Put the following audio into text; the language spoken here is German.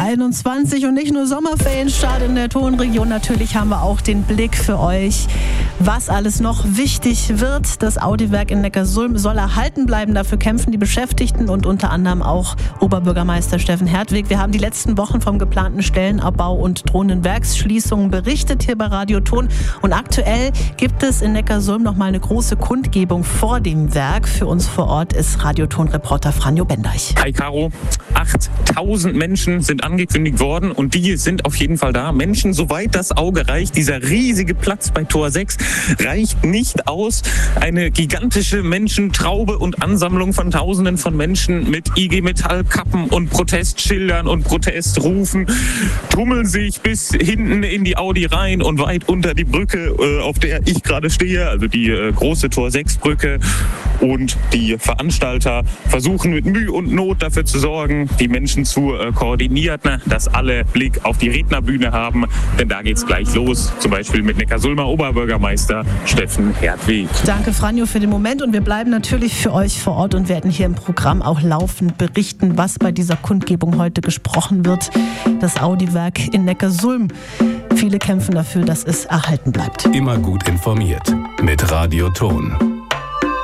21 und nicht nur Sommerferienstart in der Tonregion. Natürlich haben wir auch den Blick für euch, was alles noch wichtig wird. Das Audi-Werk in Neckarsulm soll erhalten bleiben. Dafür kämpfen die Beschäftigten und unter anderem auch Oberbürgermeister Steffen Hertwig. Wir haben die letzten Wochen vom geplanten Stellenabbau und drohenden Werksschließungen berichtet hier bei Radio Ton. Und aktuell gibt es in Neckarsulm noch mal eine große Kundgebung vor dem Werk. Für uns vor Ort ist Radio Ton-Reporter Franjo Bendeich. Hi Caro, 8000 Menschen sind angekündigt worden und die sind auf jeden Fall da. Menschen, soweit das Auge reicht. Dieser riesige Platz bei Tor 6 reicht nicht aus. Eine gigantische Menschentraube und Ansammlung von Tausenden von Menschen mit IG Metall-Kappen und Protestschildern und Protestrufen tummeln sich bis hinten in die Audi rein und weit unter die Brücke, auf der ich gerade stehe, also die große Tor 6 Brücke. Und die Veranstalter versuchen mit Mühe und Not dafür zu sorgen, die Menschen zu koordinieren, dass alle Blick auf die Rednerbühne haben. Denn da geht's gleich los, zum Beispiel mit Neckarsulmer Oberbürgermeister Steffen Hertwig. Danke Franjo für den Moment und wir bleiben natürlich für euch vor Ort und werden hier im Programm auch laufend berichten, was bei dieser Kundgebung heute gesprochen wird. Das Audi-Werk in Neckarsulm. Viele kämpfen dafür, dass es erhalten bleibt. Immer gut informiert mit Radio Ton.